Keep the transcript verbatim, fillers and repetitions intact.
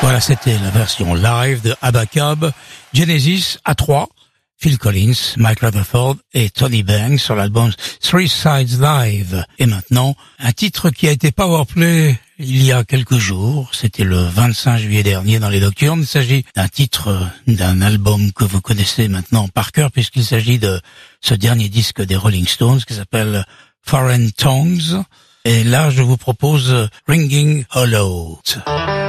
Voilà, c'était la version live de Abacab, Genesis à trois, Phil Collins, Mike Rutherford et Tony Banks sur l'album Three Sides Live. Et maintenant, un titre qui a été powerplay il y a quelques jours, c'était le vingt-cinq juillet dernier dans les Nocturnes. Il s'agit d'un titre d'un album que vous connaissez maintenant par cœur puisqu'il s'agit de ce dernier disque des Rolling Stones qui s'appelle Foreign Tongues. Et là, je vous propose Ringing Hollow.